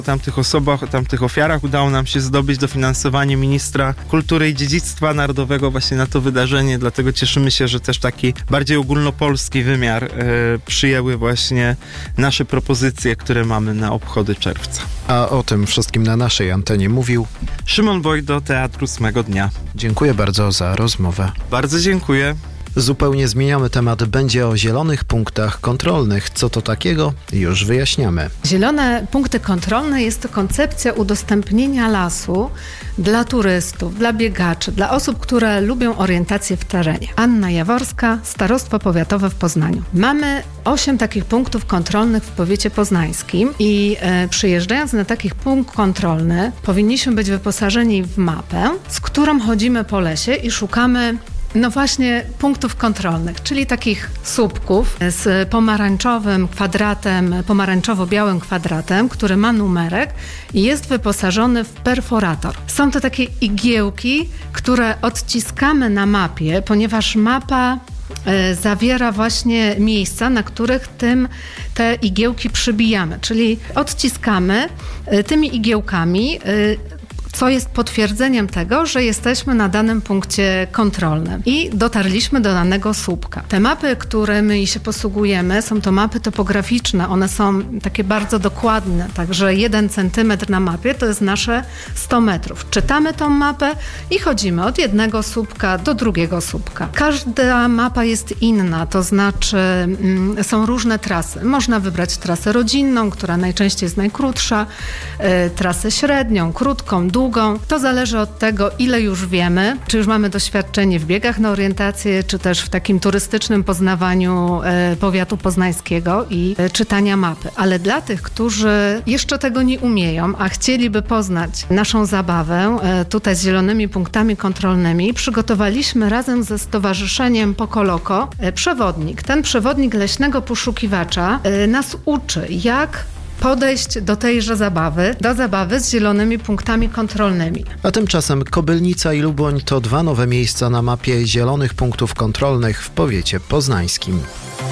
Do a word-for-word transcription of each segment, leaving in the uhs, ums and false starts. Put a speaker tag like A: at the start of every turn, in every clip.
A: O tamtych osobach, o tamtych ofiarach udało nam się zdobyć dofinansowanie ministra kultury i dziedzictwa narodowego właśnie na to wydarzenie, dlatego cieszymy się, że też taki bardziej ogólnopolski wymiar e, przyjęły właśnie nasze propozycje, które mamy na obchody czerwca.
B: A o tym wszystkim na naszej antenie mówił
A: Szymon Wojdo, Teatr ósmego Dnia.
B: Dziękuję bardzo za rozmowę.
A: Bardzo dziękuję.
B: Zupełnie zmieniamy temat. Będzie o zielonych punktach kontrolnych. Co to takiego? Już wyjaśniamy.
C: Zielone punkty kontrolne jest to koncepcja udostępnienia lasu dla turystów, dla biegaczy, dla osób, które lubią orientację w terenie. Anna Jaworska, Starostwo Powiatowe w Poznaniu. Mamy osiem takich punktów kontrolnych w powiecie poznańskim i e, przyjeżdżając na taki punkt kontrolny powinniśmy być wyposażeni w mapę, z którą chodzimy po lesie i szukamy no właśnie punktów kontrolnych, czyli takich słupków z pomarańczowym kwadratem, pomarańczowo-białym kwadratem, który ma numerek i jest wyposażony w perforator. Są to takie igiełki, które odciskamy na mapie, ponieważ mapa e, zawiera właśnie miejsca, na których tym te igiełki przybijamy, czyli odciskamy e, tymi igiełkami e, co jest potwierdzeniem tego, że jesteśmy na danym punkcie kontrolnym i dotarliśmy do danego słupka. Te mapy, którymi się posługujemy, są to mapy topograficzne. One są takie bardzo dokładne, także jeden centymetr na mapie to jest nasze sto metrów. Czytamy tą mapę i chodzimy od jednego słupka do drugiego słupka. Każda mapa jest inna, to znaczy mm, są różne trasy. Można wybrać trasę rodzinną, która najczęściej jest najkrótsza, y, trasę średnią, krótką, długą. To zależy od tego, ile już wiemy, czy już mamy doświadczenie w biegach na orientację, czy też w takim turystycznym poznawaniu e, powiatu poznańskiego i e, czytania mapy. Ale dla tych, którzy jeszcze tego nie umieją, a chcieliby poznać naszą zabawę e, tutaj z zielonymi punktami kontrolnymi, przygotowaliśmy razem ze Stowarzyszeniem Pokoloko e, przewodnik. Ten przewodnik leśnego poszukiwacza e, nas uczy, jak podejść do tejże zabawy, do zabawy z zielonymi punktami kontrolnymi.
B: A tymczasem Kobylnica i Luboń to dwa nowe miejsca na mapie zielonych punktów kontrolnych w powiecie poznańskim.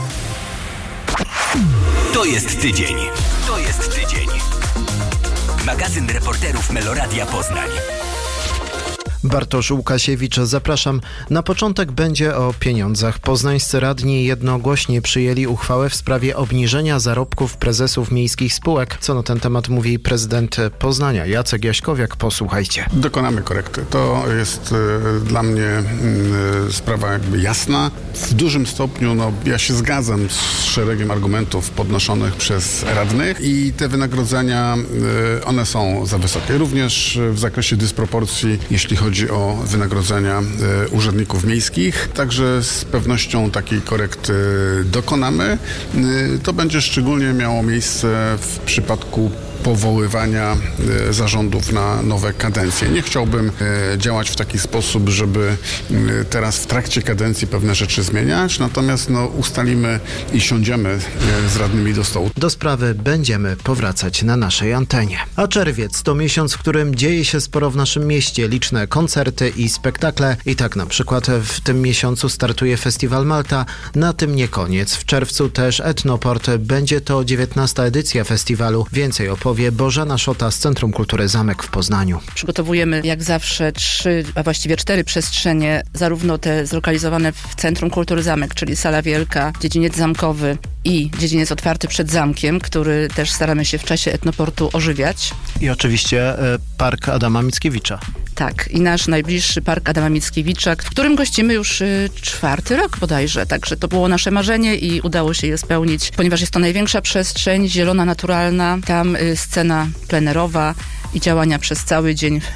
D: To jest tydzień. To jest tydzień. Magazyn reporterów Meloradia Poznań.
B: Bartosz Łukasiewicz, zapraszam. Na początek będzie o pieniądzach. Poznańscy radni jednogłośnie przyjęli uchwałę w sprawie obniżenia zarobków prezesów miejskich spółek. Co na ten temat mówi prezydent Poznania Jacek Jaśkowiak. Posłuchajcie.
E: Dokonamy korekty. To jest y, dla mnie y, sprawa jakby jasna. W dużym stopniu no, ja się zgadzam z szeregiem argumentów podnoszonych przez radnych i te wynagrodzenia, y, one są za wysokie. Również w zakresie dysproporcji, jeśli chodzi Chodzi o wynagrodzenia y, urzędników miejskich. Także z pewnością takiej korekty dokonamy. Y, to będzie szczególnie miało miejsce w przypadku powoływania y, zarządów na nowe kadencje. Nie chciałbym y, działać w taki sposób, żeby y, teraz w trakcie kadencji pewne rzeczy zmieniać, natomiast no, ustalimy i siądziemy y, z radnymi do stołu.
B: Do sprawy będziemy powracać na naszej antenie. A czerwiec to miesiąc, w którym dzieje się sporo w naszym mieście. Liczne koncerty i spektakle. I tak na przykład w tym miesiącu startuje Festiwal Malta. Na tym nie koniec. W czerwcu też Etnoport. Będzie to dziewiętnasta edycja festiwalu. Więcej opowie Bożena Szota z Centrum Kultury Zamek w Poznaniu.
F: Przygotowujemy jak zawsze trzy, a właściwie cztery przestrzenie, zarówno te zlokalizowane w Centrum Kultury Zamek, czyli Sala Wielka, dziedziniec zamkowy i dziedziniec otwarty przed zamkiem, który też staramy się w czasie Etnoportu ożywiać.
B: I oczywiście e, Park Adama Mickiewicza.
F: Tak, i nasz najbliższy Park Adama Mickiewicza, w którym gościmy już y, czwarty rok bodajże, także to było nasze marzenie i udało się je spełnić, ponieważ jest to największa przestrzeń, zielona, naturalna, tam y, scena plenerowa i działania przez cały dzień y,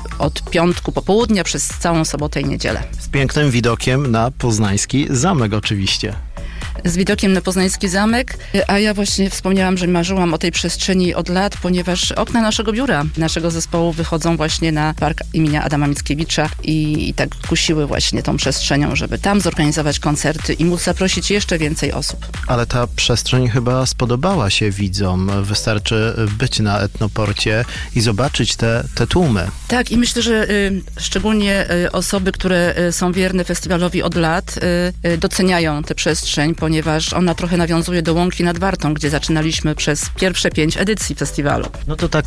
F: od piątku popołudnia przez całą sobotę i niedzielę.
B: Z pięknym widokiem na poznański zamek oczywiście.
F: Z widokiem na poznański zamek, a ja właśnie wspomniałam, że marzyłam o tej przestrzeni od lat, ponieważ okna naszego biura, naszego zespołu wychodzą właśnie na park imienia Adama Mickiewicza i, i tak kusiły właśnie tą przestrzenią, żeby tam zorganizować koncerty i móc zaprosić jeszcze więcej osób. Ale ta przestrzeń chyba spodobała się widzom. Wystarczy być na Etnoporcie i zobaczyć te, te tłumy. Tak, i myślę, że y, szczególnie y, osoby, które y, są wierne festiwalowi od lat, y, y, doceniają tę przestrzeń, ponieważ ona trochę nawiązuje do Łąki nad Wartą, gdzie zaczynaliśmy przez pierwsze pięć edycji festiwalu.
B: No to tak